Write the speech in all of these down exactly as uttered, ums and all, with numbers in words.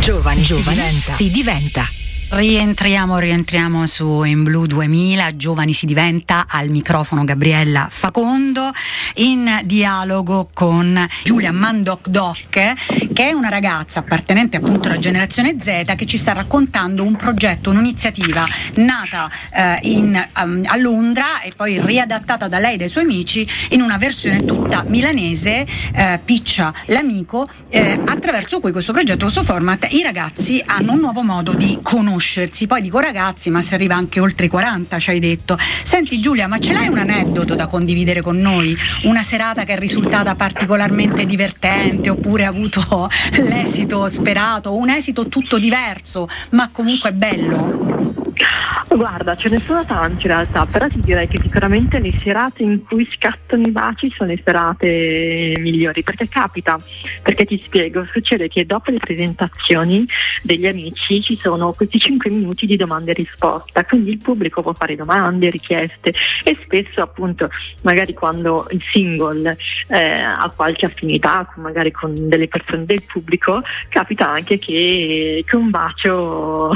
Giovani, Giovani si diventa. Rientriamo, rientriamo su In Blu duemila, Giovani si diventa, al microfono Gabriella Facondo, in dialogo con Giulia Mandoc-Doc, che è una ragazza appartenente appunto alla generazione Z, che ci sta raccontando un progetto, un'iniziativa nata eh, in, um, a Londra e poi riadattata da lei e dai suoi amici in una versione tutta milanese, eh, Piccia l'amico, eh, attraverso cui questo progetto, questo format, i ragazzi hanno un nuovo modo di conoscersi. Poi dico ragazzi, ma si arriva anche oltre i quaranta, ci hai detto. Senti Giulia, ma ce l'hai un aneddoto da condividere con noi? Una serata che è risultata particolarmente divertente, oppure ha avuto l'esito sperato, un esito tutto diverso, ma comunque bello? Guarda, ce ne sono tanti in realtà, però ti direi che sicuramente le serate in cui scattano i baci sono le serate migliori, perché capita, perché ti spiego, succede che dopo le presentazioni degli amici ci sono questi cinque minuti di domande e risposta, quindi il pubblico può fare domande, richieste, e spesso appunto magari quando il single eh, ha qualche affinità magari con delle persone del pubblico, capita anche che, che un bacio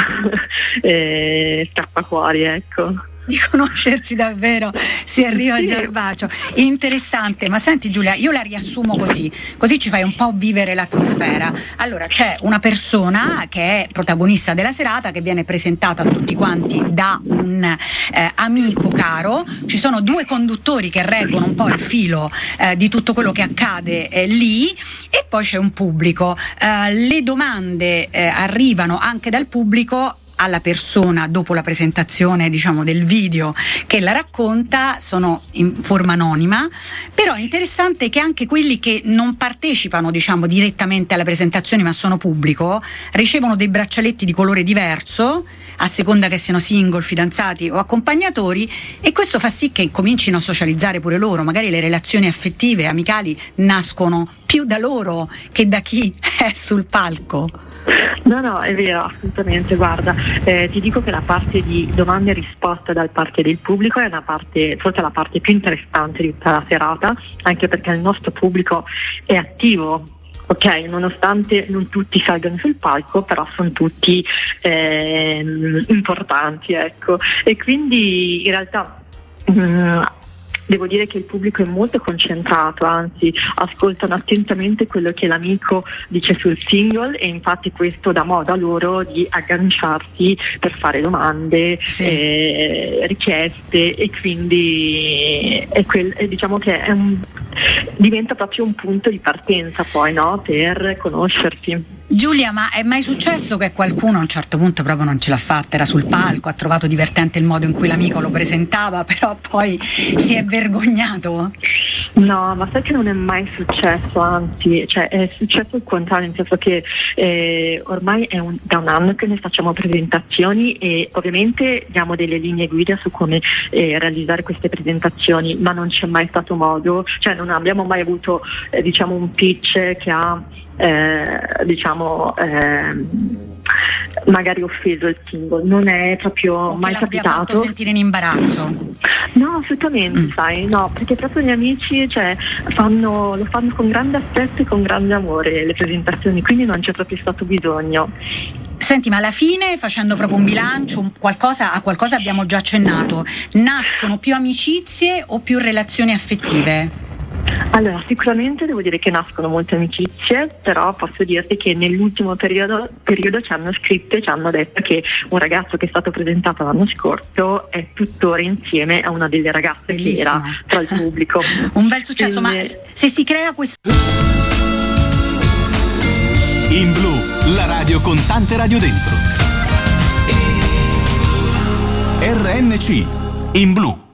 eh, scappa fuori, ecco. Di conoscersi davvero, si arriva sì. già al bacio. Interessante, ma senti Giulia, io la riassumo così, così ci fai un po' vivere l'atmosfera. Allora, c'è una persona che è protagonista della serata, che viene presentata a tutti quanti da un eh, amico caro, ci sono due conduttori che reggono un po' il filo eh, di tutto quello che accade eh, lì, e poi c'è un pubblico. Eh, le domande eh, arrivano anche dal pubblico alla persona dopo la presentazione, diciamo, del video che la racconta, sono in forma anonima, però è interessante che anche quelli che non partecipano, diciamo, direttamente alla presentazione ma sono pubblico, ricevono dei braccialetti di colore diverso a seconda che siano single, fidanzati o accompagnatori, e questo fa sì che comincino a socializzare pure loro. Magari le relazioni affettive, amicali nascono più da loro che da chi è sul palco. No, no, è vero, assolutamente. Guarda, eh, ti dico che la parte di domande e risposte da parte del pubblico è una parte, forse la parte più interessante di tutta la serata, anche perché il nostro pubblico è attivo. Ok, nonostante non tutti salgano sul palco, però sono tutti eh, importanti, ecco. E quindi in realtà mh, devo dire che il pubblico è molto concentrato, anzi ascoltano attentamente quello che l'amico dice sul single, e infatti questo dà modo a loro di agganciarsi per fare domande, sì. eh, richieste, e quindi è quel, è, diciamo che è un, diventa proprio un punto di partenza poi, no, per conoscersi. Giulia, ma è mai successo che qualcuno a un certo punto proprio non ce l'ha fatta, era sul palco, ha trovato divertente il modo in cui l'amico lo presentava, però poi si è vergognato? No, ma sai che non è mai successo, anzi, cioè è successo il contrario, nel senso che eh, ormai è un, da un anno che ne facciamo presentazioni, e ovviamente diamo delle linee guida su come eh, realizzare queste presentazioni, ma non c'è mai stato modo, cioè non abbiamo mai avuto eh, diciamo un pitch che ha Eh, diciamo eh, magari offeso il singolo, non è proprio o mai capitato. Fatto sentire in imbarazzo? No, assolutamente, mm. sai, no, perché proprio gli amici, cioè, fanno, lo fanno con grande affetto e con grande amore le presentazioni, quindi non c'è proprio stato bisogno. Senti, ma alla fine, facendo proprio un bilancio, qualcosa, a qualcosa abbiamo già accennato, nascono più amicizie o più relazioni affettive? Allora, sicuramente devo dire che nascono molte amicizie, però posso dirti che nell'ultimo periodo, periodo ci hanno scritto e ci hanno detto che un ragazzo che è stato presentato l'anno scorso è tuttora insieme a una delle ragazze Bellissimo. Che era tra il pubblico. Un bel successo. Quindi... ma se si crea questo... In Blu, la radio con tante radio dentro. R N C, In Blu.